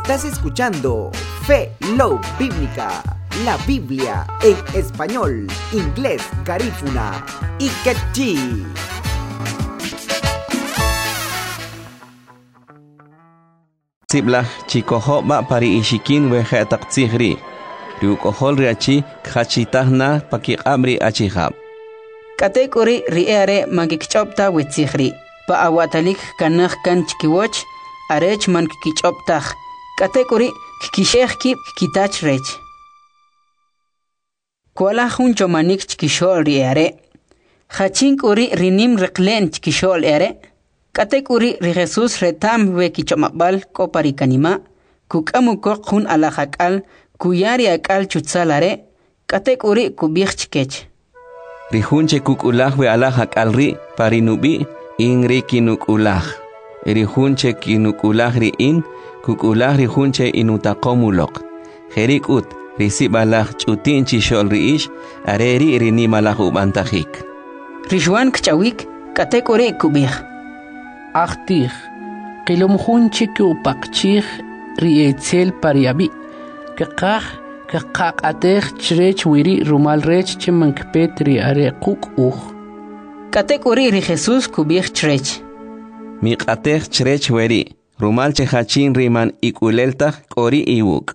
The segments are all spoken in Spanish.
Estás escuchando Fe Love Bíblica, la Biblia en español, inglés, garífuna y quechí. Sibla chikoho ba pari ishikin wehe taktsihri. Riukohol riachi khachitahna pakiqabri achihab. Katekuri riere magikchopta witsihri. Pa awatalik kanah kan chikiwoch arech man kikichoptah. Katekuri kikishehki kitach rech. Kuala huncho manik chikishol riere. Hachinkuri rinim reklen chikishol ere. Katekuri ri Jesus retam we kichomabal kopari kanima. Kukamu kokun alahakal kuyari akal chutsalare. Katekuri kubichkech. Rihunche kukulah we alahakal ri parinubi inri kinukulah. Rihunche kinukulah ri in kukulah rihunche inutakomulok. Herikut risibalah chutin chishol riish areri rinimalah ubantahik. Rishwan kchawik katekuri kubih. Achtich, kilomhunche kupakchich rietzel pariabi. Kakak atech chrech wiri rumal rech chemankpet riare kuk Katekuri ri Jesus kubih chrech. Miqatech chrech wiri rumal chehachin riman ikulelta kori iwuk.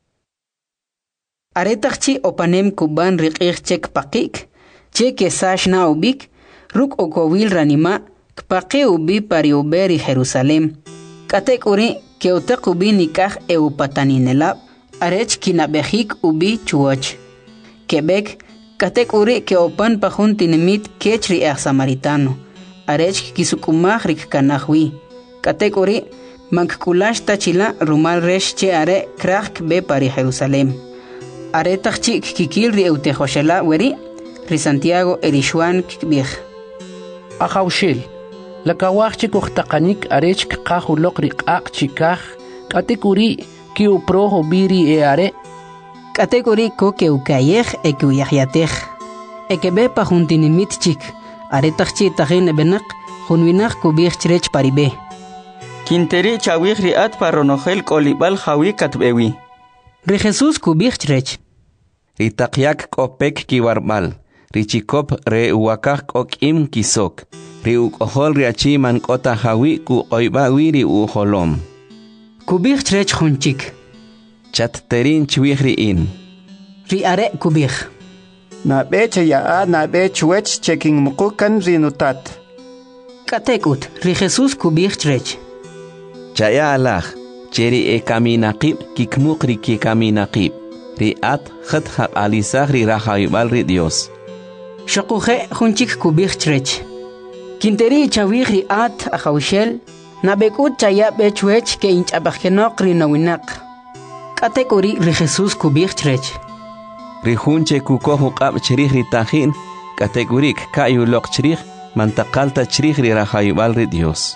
Aretachchi opanem kuban riqich chek pakik. Che kesashna ubik ruk okowil ranima. Kpaqi ubi pari uberi Jerusalem. Katekuri keutek ubi nikah eupataninelab. Arech kinabehik ubi chuoch. Quebec katekuri keopan pahun tinemit kechri samaritano. Arech kisukumah rik kanahwi. Katekuri mankulash tachila rumal resh che are krak be pari Jerusalem. Aretachchi kikil ri eutejoshela weri ri Santiago erishuan kikbih. Ahaushil. Lakawachchi kuhtakanik arech kahulok rikak chikah katekuri kiu proho biri are katekuri ko keukayeh ekuyahyatek ekebe pahuntinimit chik aretachchi tahin benak hunwinak kubih chrech paribe Kinteri chawih riat paronojel kolibal hawi katbewi ri Jesus kubih chrech Ritakyak kopek kiwarbal Richikop re uwakak okim kisok Ri ukohol riachi man kota hawi ku oiba wiri uholom Kubih chrech hunchik Chat terin chwihri in Ri are kubih Na beche ya na bech wech checking mukukan rinutat Katekut ri Jesus kubih chrech Chaya alah Cheri e kaminaqib kikmukri ki kaminaqib Ri at khat haq alisah ri rahayubal ri Dios Shakuhe hunchik kubih chrech Kinteri chawih ri at ahawshel Na bekut chaya bechwech ke inchabakhenok ri nawinak Katekuri ri Jesus kubih chrech Rihunche kukohu qab chrih ri tahin Kategurik kayulok chrih Mantakalta chrih ri rahayubal ri Dios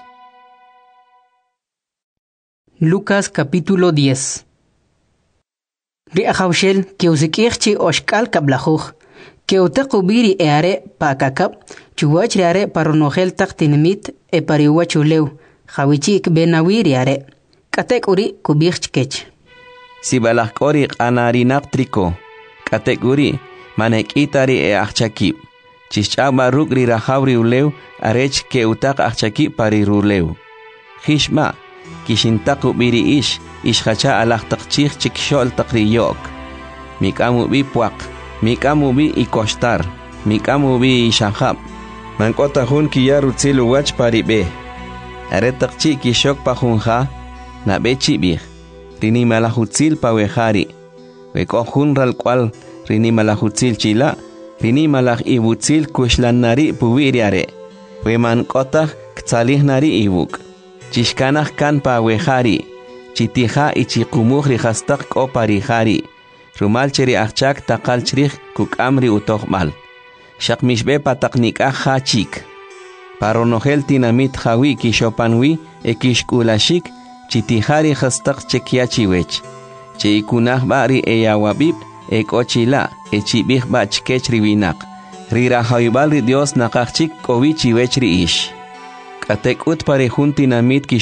Lucas capítulo 10 Ri ahawshel ke usikirchi oshkal kablajuj ke utakubiri eare pakakab chuwach riare paronogel taktinimit e pariwachuleu Hawichik benawiri are. Katekuri kubirchkech. Sibalah kori anarinak triko. Katekuri manek itari e achakip. Chichaba rugri rahavri uleu arech ke utak achakip pari ruleu. Hishma kishintaku biri ishhacha alah takchich chikshol takriyok. Mikamu bi puak. Mikamu bi ikostar. Mikamu bi ishahab. Mankota hun kiyaru tsilu wach pari be. Aretakchi kishok pahunja na bechi bih rini malahutzil pawehari wekojun ral cual rini malahutzil chila rini malah ibutzil kushlanari puwiriare weman kota ktzalih nari ibuk chishkanah kan pawehari chitija ichikumuh rihastak ko parihari rumal cheri achak takal chrih kukamri utohmal shakmishbe pataknikah hachik Paronogel tinamit hawi kishopanwi ekishkulashik chitihari hastak chekiachiwech. Cheikunah bari eyawabib ekochila echibih bach kechriwinak. Rira haibal Dios nakachik kowichiwech riish. Katekut parejun tinamit